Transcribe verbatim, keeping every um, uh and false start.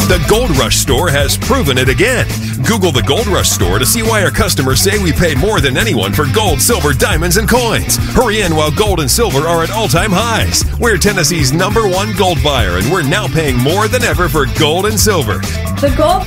The Gold Rush store has proven it again. Google the Gold Rush store to see why our customers say we pay more than anyone for gold, silver, diamonds, and coins. Hurry in while gold and silver are at all-time highs. We're Tennessee's number one gold buyer, and we're now paying more than ever for gold and silver. The Gold